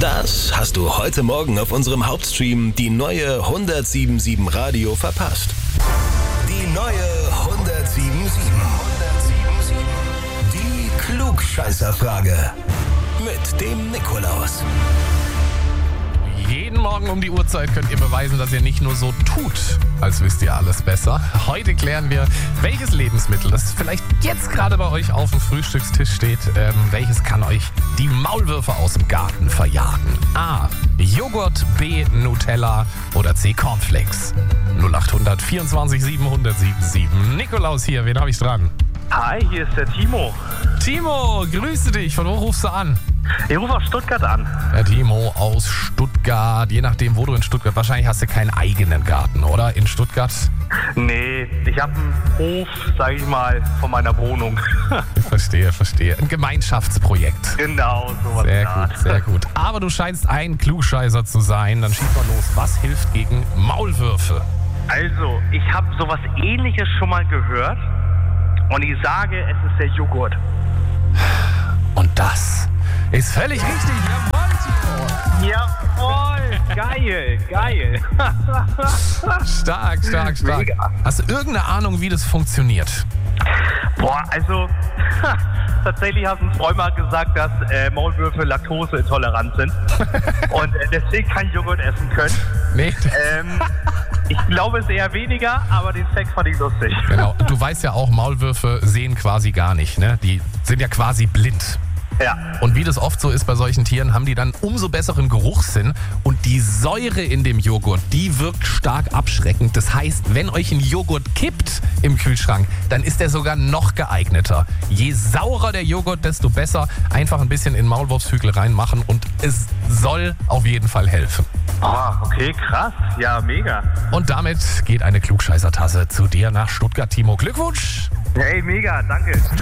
Das hast du heute Morgen auf unserem Hauptstream die neue 107.7 Radio verpasst. Die neue 107.7. Die Klugscheißerfrage mit dem Nikolaus. Jeden Morgen um die Uhrzeit könnt ihr beweisen, dass ihr nicht nur so tut, als wisst ihr alles besser. Heute klären wir, welches Lebensmittel, das vielleicht jetzt gerade bei euch auf dem Frühstückstisch steht, welches kann euch die Maulwürfe aus dem Garten verjagen? A. Joghurt, B. Nutella oder C. Cornflakes? 0800 24 700 77. Nikolaus hier, wen habe ich dran? Hi, hier ist der Timo. Timo, grüße dich. Von wo rufst du an? Ich rufe aus Stuttgart an. Der Timo aus Stuttgart. Je nachdem, wo du in Stuttgart... Wahrscheinlich hast du keinen eigenen Garten, oder? In Stuttgart? Nee, ich habe einen Hof, sag ich mal, von meiner Wohnung. Verstehe. Ein Gemeinschaftsprojekt. Genau, sowas. Sehr gut. Aber du scheinst ein Klugscheißer zu sein. Dann schieß mal los. Was hilft gegen Maulwürfe? Also, ich habe sowas Ähnliches schon mal gehört. Und ich sage, es ist der Joghurt. Und das ist völlig richtig. Jawohl, geil. Stark. Mega. Hast du irgendeine Ahnung, wie das funktioniert? Boah, also tatsächlich hat ein Freund mal gesagt, dass Maulwürfe laktoseintolerant sind und deswegen kein Joghurt essen können. Nee. Ich glaube es eher weniger, aber den Fact fand ich lustig. Genau. Du weißt ja auch, Maulwürfe sehen quasi gar nicht, ne? Die sind ja quasi blind. Ja. Und wie das oft so ist bei solchen Tieren, haben die dann umso besseren Geruchssinn und die Säure in dem Joghurt, die wirkt stark abschreckend. Das heißt, wenn euch ein Joghurt kippt im Kühlschrank, dann ist der sogar noch geeigneter. Je saurer der Joghurt, desto besser. Einfach ein bisschen in Maulwurfshügel reinmachen und es soll auf jeden Fall helfen. Ah, okay, krass. Ja, mega. Und damit geht eine Klugscheißer-Tasse zu dir nach Stuttgart, Timo. Glückwunsch! Hey, mega, danke.